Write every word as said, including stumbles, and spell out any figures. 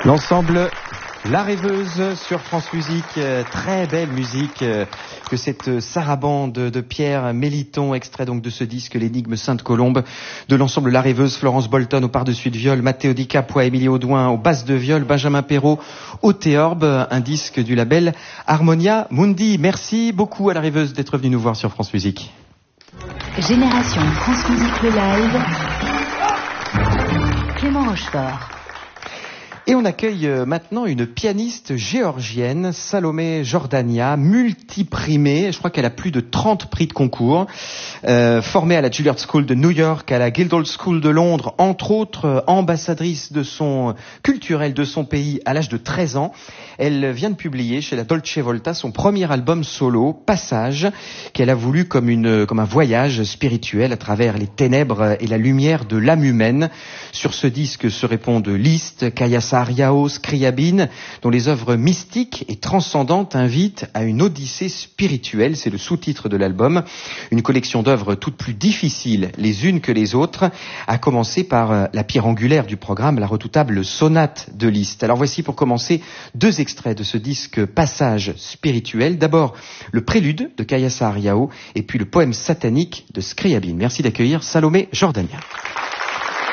L'ensemble La Rêveuse sur France Musique, très belle musique que cette sarabande de Pierre Méliton, extrait donc de ce disque L'énigme Sainte-Colombe, de l'ensemble La Rêveuse, Florence Bolton au par-dessus de viol, Matteo Di Capua, Émilie Audouin au basse de viol, Benjamin Perrault au théorbe, un disque du label Harmonia Mundi. Merci beaucoup à La Rêveuse d'être venue nous voir sur France Musique. Génération France Musique le live, Clément Rochefort. Et on accueille maintenant une pianiste géorgienne, Salomé Jordania, multiprimée. Je crois qu'elle a plus de trente prix de concours. Euh, formée à la Juilliard School de New York, à la Guildhall School de Londres, entre autres euh, ambassadrice de son culturelle de son pays à l'âge de treize ans. Elle vient de publier chez la Dolce Volta son premier album solo, Passage, qu'elle a voulu comme une comme un voyage spirituel à travers les ténèbres et la lumière de l'âme humaine. Sur ce disque se répondent Liszt, Kayasa Ariao, Scriabine, dont les œuvres mystiques et transcendantes invitent à une odyssée spirituelle. C'est le sous-titre de l'album. Une collection d'œuvres toutes plus difficiles les unes que les autres, à commencer par la pierre angulaire du programme, la redoutable sonate de Liszt. Alors voici pour commencer deux extraits de ce disque Passage spirituel. D'abord le prélude de Kayasa Ariao et puis le poème satanique de Scriabine. Merci d'accueillir Salomé Jordania.